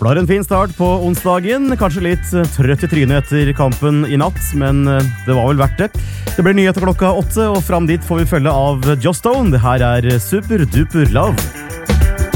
For det har en fin start på onsdagen, kanskje litt trøtt i trynet etter kampen i natt, men det var vel verdt det. Det blir nyheter klokka 8, og fram dit får vi følge av Joss Stone. Det her er Super Duper Love.